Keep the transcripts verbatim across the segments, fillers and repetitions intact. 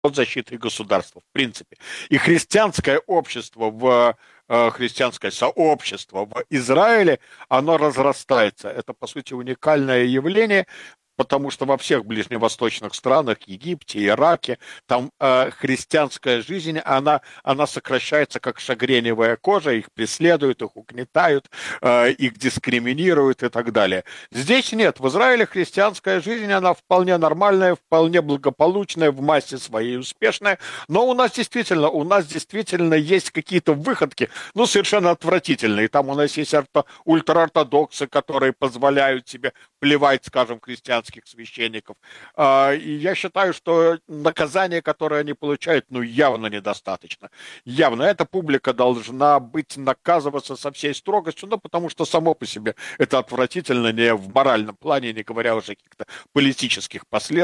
под защитой государства, в принципе. И христианское общество в э, христианское сообщество в Израиле, оно разрастается. Это, по сути, уникальное явление, потому что во всех ближневосточных странах, Египте, Ираке, там э, христианская жизнь, она, она сокращается как шагреневая кожа, их преследуют, их угнетают, э, их дискриминируют и так далее. Здесь нет. В Израиле христианская жизнь, она вполне нормальная, вполне благополучная, в массе своей успешная, но у нас действительно, у нас действительно есть какие-то выходки, ну, совершенно отвратительные. Там у нас есть орто, ультраортодоксы, которые позволяют себе плевать, скажем, христианских священников. И я считаю, что наказание, которое они получают, ну, явно недостаточно. Явно эта публика должна быть наказываться со всей строгостью, ну, потому что само по себе это отвратительно не в моральном плане, не говоря уже о каких-то политических послед...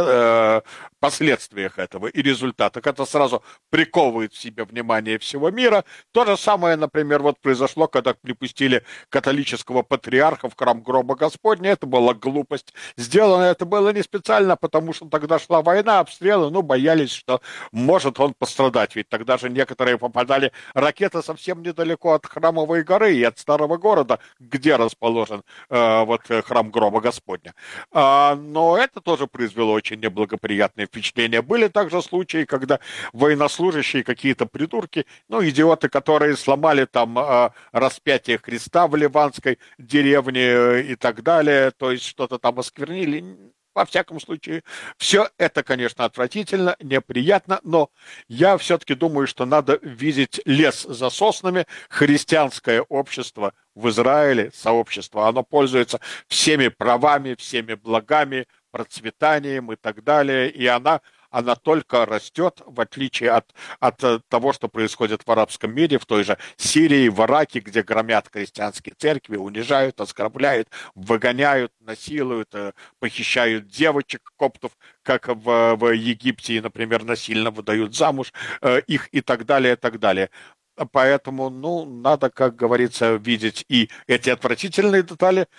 последствиях этого и результатах. Это сразу приковывает в себе внимание всего мира. То же самое, например, вот произошло, когда припустили католического патриарха в храм гроба Господня. Это была глупость. Сделано это было не специально, потому что тогда шла война, обстрелы, ну, боялись, что может он пострадать. Ведь тогда же некоторые попадали, ракеты совсем недалеко от Храмовой горы и от старого города, где расположен э, вот храм гроба Господня. А, но это тоже произвело очень неблагоприятные впечатления. Были также случаи, когда военнослужащие, какие-то придурки, ну, идиоты, которые сломали там э, распятие Христа в ливанской деревне э, и так далее, то есть что-то там осквернили. Во всяком случае, все это, конечно, отвратительно, неприятно, но я все-таки думаю, что надо видеть лес за соснами. Христианское общество в Израиле, сообщество, оно пользуется всеми правами, всеми благами, процветанием и так далее, и она она только растет, в отличие от, от того, что происходит в арабском мире, в той же Сирии, в Ираке, где громят христианские церкви, унижают, оскорбляют, выгоняют, насилуют, похищают девочек, коптов, как в, в Египте, например, насильно выдают замуж их и так далее, и так далее. Поэтому, ну, надо, как говорится, видеть и эти отвратительные детали,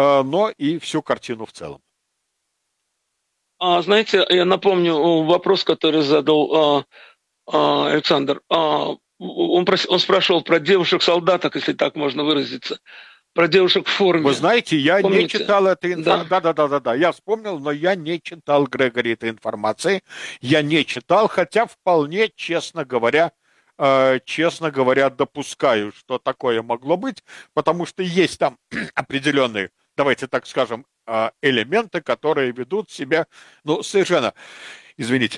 но и всю картину в целом. А, знаете, я напомню вопрос, который задал а, а, Александр. А, он, прос, он спрашивал про девушек-солдаток, если так можно выразиться, про девушек в Вы форме. знаете, я не Помните? читал этой Да. информации. Да-да-да-да, я вспомнил, но я не читал, Грегори, этой информации. Я не читал, хотя вполне, честно говоря, э, честно говоря, допускаю, что такое могло быть, потому что есть там определенные, давайте так скажем, э, элементы, которые ведут себя, ну, совершенно, извините,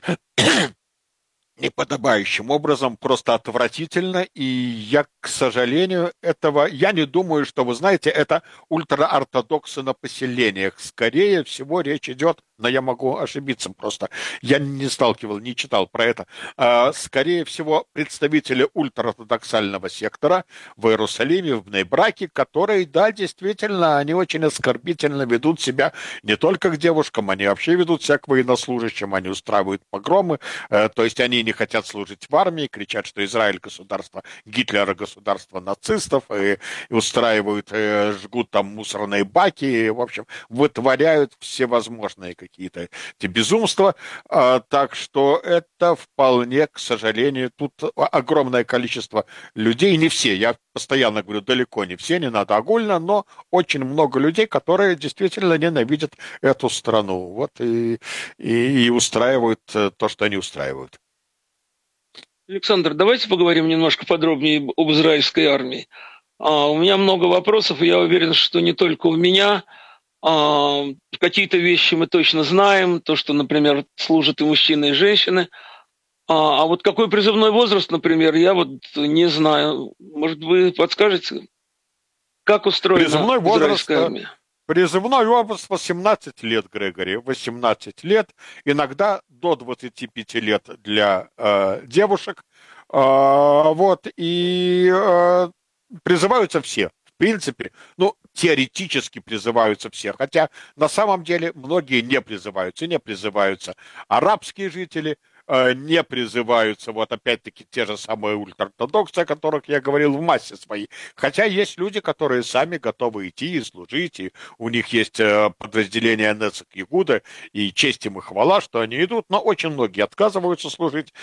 неподобающим образом, просто отвратительно, и я, к сожалению, этого, я не думаю, что, вы знаете, это ультраортодоксы на поселениях. Скорее всего, речь идет, но я могу ошибиться просто, я не сталкивал, не читал про это, а, скорее всего, представители ультраортодоксального сектора в Иерусалиме, в Бней-Браке, которые, да, действительно, они очень оскорбительно ведут себя не только к девушкам, они вообще ведут себя к военнослужащим, они устраивают погромы, э, то есть они не хотят служить в армии, кричат, что Израиль государство Гитлера, государство нацистов, и, и устраивают, и жгут там мусорные баки, и, в общем, вытворяют всевозможные какие-то эти безумства. А, так что это вполне, к сожалению, тут огромное количество людей, не все, я постоянно говорю, далеко не все, не надо огульно, но очень много людей, которые действительно ненавидят эту страну, вот и, и, и устраивают то, что они устраивают. Александр, давайте поговорим немножко подробнее об израильской армии. А, у меня много вопросов, и я уверен, что не только у меня. А, какие-то вещи мы точно знаем, то, что, например, служат и мужчины, и женщины. А, а вот какой призывной возраст, например, я вот не знаю. Может, вы подскажете, как устроена Призывной возраст, израильская армия? призывной возраст восемнадцать лет, Грегори, восемнадцать лет, иногда до двадцати пяти лет для э, девушек. А, вот, и э, призываются все. В принципе, ну, теоретически призываются все, хотя на самом деле многие не призываются, не призываются арабские жители, э, не призываются, вот опять-таки, те же самые ультраортодоксы, о которых я говорил в массе своей. Хотя есть люди, которые сами готовы идти и служить, и у них есть э, подразделение Нецек Игуда, и честь им и хвала, что они идут, но очень многие отказываются служить.